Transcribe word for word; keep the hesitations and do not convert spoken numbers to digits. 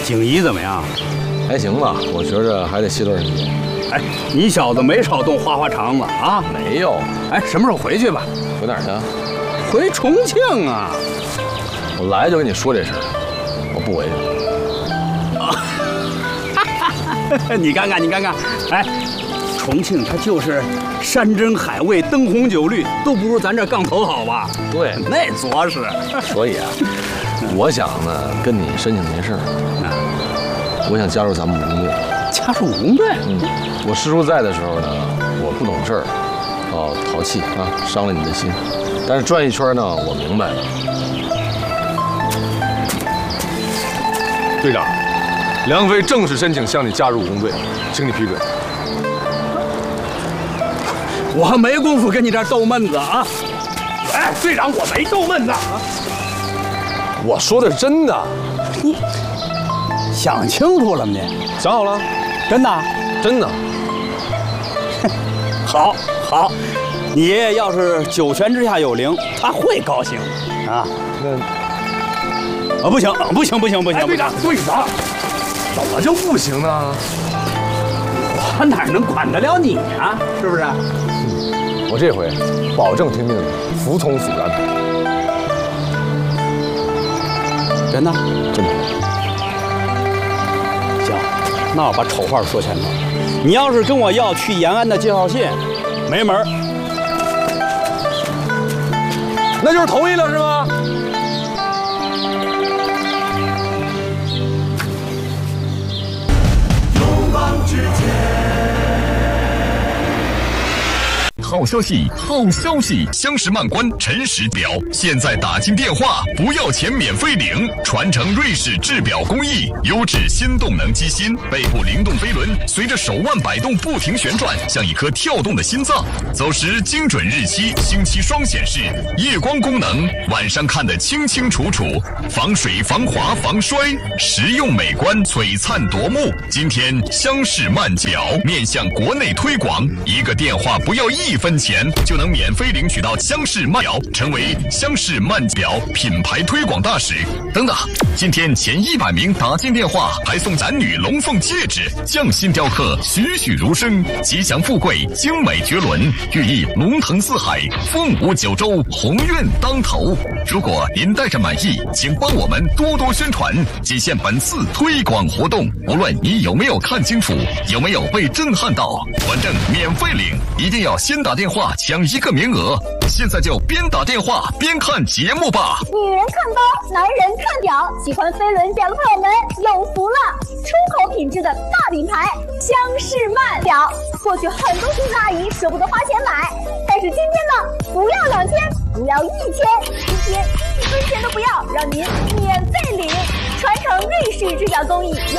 景怡怎么样？ 还行吧，我觉着还得歇段时间。 哎，你小子没少动花花肠子啊？ 没有。 哎，什么时候回去吧？ 回哪儿去？ 回重庆啊！ 我来就跟你说这事儿，我不回去。啊、你看看，你看看，哎，重庆它就是山珍海味、灯红酒绿，都不如咱这杠头好吧？ 对， 那着实。 所以啊，我想呢跟你申请件事儿，啊，我想加入咱们武工队。 加入武工队？ 嗯，我师叔在的时候呢，我不懂事儿，哦，淘气啊，伤了你的心。但是转一圈呢，我明白了。队长，梁飞正式申请向你加入武工队，请你批准。 我还没工夫跟你这儿逗闷子啊！哎，队长，我没逗闷子啊！ 我说的是真的。 你想清楚了吗？你想好了？ 真的？ 真的。 好，好。你爷爷要是九泉之下有灵，他会高兴啊。 那啊，不行，不行，不行，不行！ 队长，队长，怎么就不行呢？ 我哪能管得了你啊？是不是？ 我这回保证听命令，服从组织安排。 真的？ 真的。 行，那我把丑话说前头。你要是跟我要去延安的介绍信，没门儿。 那就是同意了，是吗？勇往直前。 好消息，好消息！襄氏曼关陈实表，现在打进电话不要钱免费领，传承瑞士制表工艺，优质新动能机芯，背部灵动飞轮随着手腕摆动不停旋转，像一颗跳动的心脏。走时精准日期，星期双显示，夜光功能，晚上看得清清楚楚，防水、防滑、防摔，实用美观，璀璨夺目。今天襄氏曼表面向国内推广，一个电话不要一分钱就能免费领取到襄氏曼表，成为襄氏曼表品牌推广大使。等等，今天前一百名打进电话还送男女龙凤戒指，匠心雕刻，栩栩如生，吉祥富贵，精美绝伦，寓意龙腾四海，凤舞九州，鸿运当头。如果您带着满意，请帮我们多多宣传，仅限本次推广活动。无论你有没有看清楚，有没有被震撼到，反正免费领，一定要先打电话抢一个名额。现在就边打电话边看节目吧。 女人看包，男人看表，喜欢飞轮表的朋友们有福了！出口品质的大品牌襄氏曼表，过去很多叔叔阿姨舍不得花钱买，但是今天呢，不要两千，不要一千，今天一分钱都不要，让您免费领，传承瑞士制表工艺。